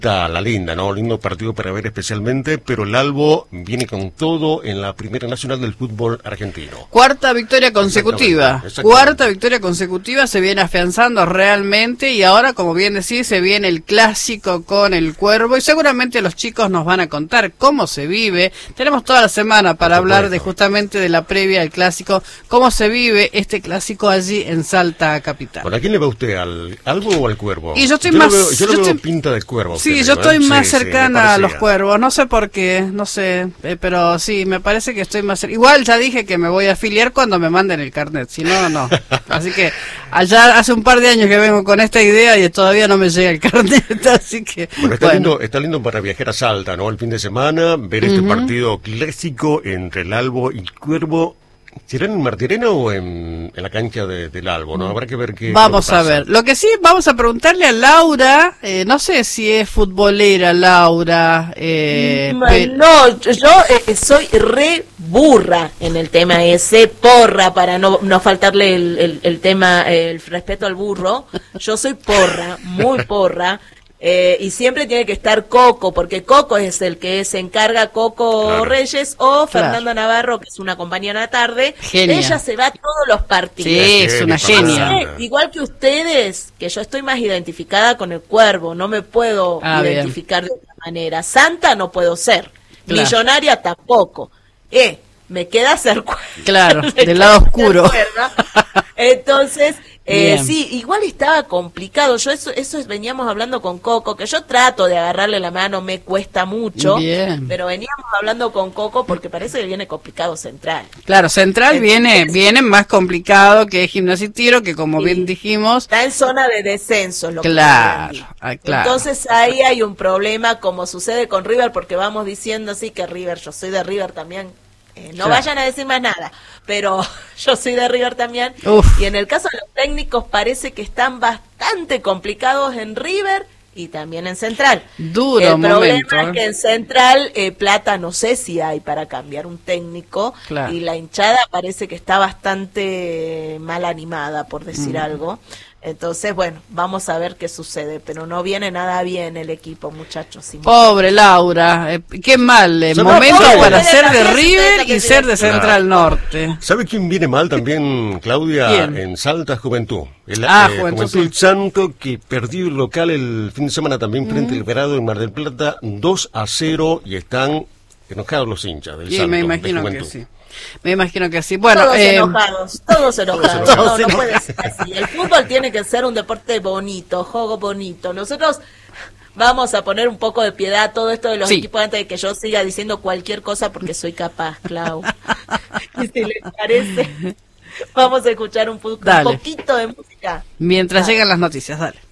La linda, ¿no? Lindo partido para ver especialmente, pero el Albo viene con todo en la Primera Nacional del fútbol argentino. Cuarta victoria consecutiva. Cuarta victoria consecutiva, se viene afianzando realmente y ahora, como bien decís, se viene el clásico con el Cuervo y seguramente los chicos nos van a contar cómo se vive. Tenemos toda la semana para hablar de justamente de la previa al clásico, cómo se vive este clásico allí en Salta capital. ¿Por a quién le va usted, al Albo o al Cuervo? Y yo estoy yo lo veo pinta de Cuervo. Sí, yo estoy más cercana a los Cuervos, no sé por qué, no sé, pero sí, me parece que estoy más cercana. Igual ya dije que me voy a afiliar cuando me manden el carnet, si no, no. Así que allá hace un par de años que vengo con esta idea y todavía no me llega el carnet, así que... Bueno, está lindo para viajar a Salta, ¿no? El fin de semana, ver este partido clásico entre el Albo y el Cuervo. ¿Será en Martirena o en la cancha del Albo, no? Habrá que ver qué. Vamos a ver. Lo que sí, vamos a preguntarle a Laura, no sé si es futbolera, Laura. No, yo soy re burra en el tema ese, porra, para no faltarle el tema, el respeto al burro. Yo soy porra, muy porra. Y siempre tiene que estar Coco, porque Coco es el que se encarga, Coco claro. Reyes o Fernanda Navarro, que es una compañera a la tarde. Genia. Ella se va a todos los partidos. Sí, es una genia. Igual que ustedes, que yo estoy más identificada con el Cuervo, no me puedo identificar de otra manera. Santa no puedo ser, claro. Millonaria tampoco. Me queda ser Cuervo. Claro, del lado oscuro. Entonces... sí, igual estaba complicado. Yo eso veníamos hablando con Coco, que yo trato de agarrarle la mano, me cuesta mucho. Bien. Pero veníamos hablando con Coco porque parece que viene complicado Central. Claro, Central viene más complicado que Gimnasia y Tiro, que como bien dijimos... Está en zona de descenso. Claro. Entonces ahí hay un problema, como sucede con River, porque vamos diciendo así que River, yo soy de River también. No vayan a decir más nada, pero yo soy de River también. Y en el caso de los técnicos parece que están bastante complicados en River y también en Central. Duro el problema momento, es que en Central plata no sé si hay para cambiar un técnico, claro. Y la hinchada parece que está bastante mal animada, por decir algo. Entonces, bueno, vamos a ver qué sucede, pero no viene nada bien el equipo, muchachos. Pobre Laura, qué mal momento para ser de River y ser de Central Norte. ¿Sabe quién viene mal también, Claudia? ¿Quién? En Salta, Juventud. Juventud Santo, que perdió el local el fin de semana también frente al Verado en Mar del Plata, 2-0, y están enojados los hinchas del Santo. Me imagino que sí. Me imagino que sí. Bueno, todos enojados. No puede ser así. El fútbol tiene que ser un deporte bonito, juego bonito. Nosotros vamos a poner un poco de piedad a todo esto de los equipos antes de que yo siga diciendo cualquier cosa porque soy capaz, Clau. Y si les parece, vamos a escuchar un poquito de música. Mientras llegan las noticias, dale.